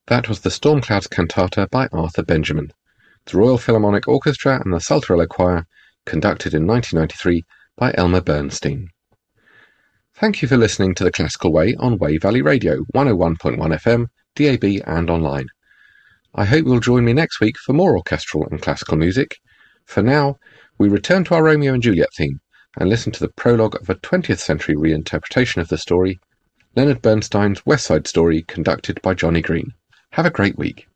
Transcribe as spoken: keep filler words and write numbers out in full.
That was the Storm Clouds Cantata by Arthur Benjamin, the Royal Philharmonic Orchestra and the Saltarello Choir, conducted in nineteen ninety-three by Elmer Bernstein. Thank you for listening to The Classical Way on Wey Valley Radio, one oh one point one F M, D A B and online. I hope you'll join me next week for more orchestral and classical music. For now, we return to our Romeo and Juliet theme and listen to the prologue of a twentieth century reinterpretation of the story, Leonard Bernstein's West Side Story, conducted by Johnny Green. Have a great week.